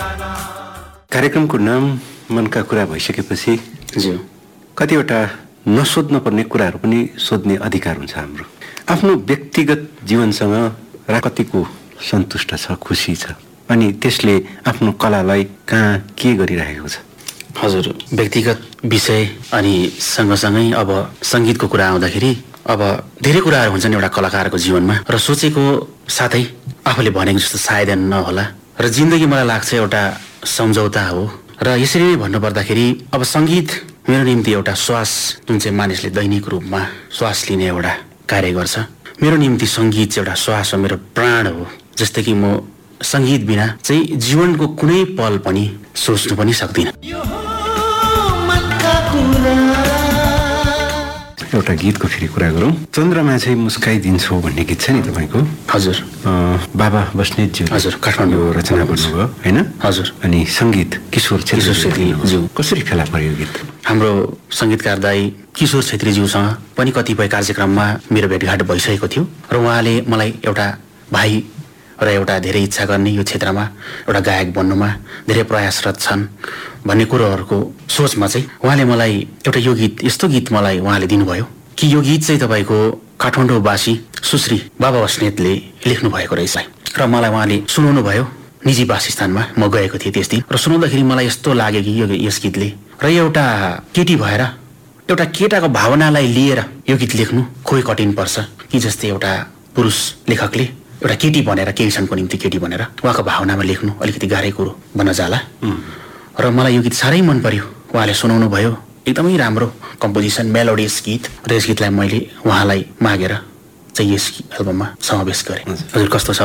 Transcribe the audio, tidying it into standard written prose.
कार्यक्रमको नाम मनका कुरा भइसकेपछि ज्यू कतिवटा नसोध्न पर्ने कुराहरू पनि सोध्ने अधिकार हुन्छ हाम्रो। आफ्नो व्यक्तिगत जीवनसँग कतिको सन्तुष्ट छ, खुसी छ, अनि त्यसले आफ्नो कलालाई कहाँ के गरिरहेको छ? हजुर, व्यक्तिगत विषय अनि सँगसँगै अब सङ्गीतको कुरा आउँदाखेरि अब धेरै कुराहरू हुन्छन् एउटा कलाकारको जीवनमा, र सोचेको साथै आफूले भनेको जस्तो सायद नहोला, र जिन्दगी मलाई लाग्छ एउटा सम्झौता हो। र यसरी नै भन्नुपर्दाखेरि अब सङ्गीत मेरो निम्ति एउटा श्वास, जुन चाहिँ मानिसले दैनिक रूपमा श्वास लिने एउटा कार्य गर्छ, मेरो निम्ति सङ्गीत चाहिँ एउटा श्वास हो, मेरो प्राण हो। जस्तै कि म सङ्गीत बिना चाहिँ जीवनको कुनै पल पनि सोच्नु पनि सक्दिनँ। एउटा गीतको फेरि कुरा गरौँ। चन्द्रमा चाहिँ मुस्काइदिन्छौ भन्ने गीत छ नि तपाईँको? हजुर। बाबा बस्नेतज्यू हजुर, काठमाडौँ रचना गर्नुभयो होइन? हजुर। अनि सङ्गीत किशोर छेत्रीज्यू। कसरी फेला पर्यो गीत? हाम्रो सङ्गीतकार दाई किशोर छेत्रीज्यूसँग पनि कतिपय कार्यक्रममा मेरो भेटघाट भइसकेको थियो, र उहाँले मलाई एउटा भाइ र एउटा धेरै इच्छा गर्ने यो क्षेत्रमा एउटा गायक बन्नुमा धेरै प्रयासरत छन् भन्ने कुरोहरूको सोचमा चाहिँ उहाँले मलाई एउटा यो गीत, यस्तो गीत मलाई उहाँले दिनुभयो कि यो गीत चाहिँ तपाईँको काठमाडौँवासी सुश्री बाबा बस्नेतले लेख्नु भएको रहेछ, र मलाई उहाँले सुनाउनु भयो निजी वासस्थानमा। म गएको थिएँ त्यस दिन, र सुनाउँदाखेरि मलाई यस्तो लाग्यो कि यस गीतले र एउटा केटी भएर एउटा केटाको भावनालाई लिएर यो गीत लेख्नु खोइ कठिन पर्छ कि जस्तै एउटा पुरुष लेखकले एउटा केटी भनेर, केही क्षणको निम्ति केटी भनेर उहाँको भावनामा लेख्नु अलिकति गाह्रै कुरो बन्न जाला। र मलाई यो गीत साह्रै मन पर्यो। उहाँले सुनाउनु भयो, एकदमै राम्रो कम्पोजिसन, मेलोडियस गीत, र यस गीतलाई मैले उहाँलाई मागेर चाहिँ यस एल्बममा समावेश गरेँ। हजुर, कस्तो छ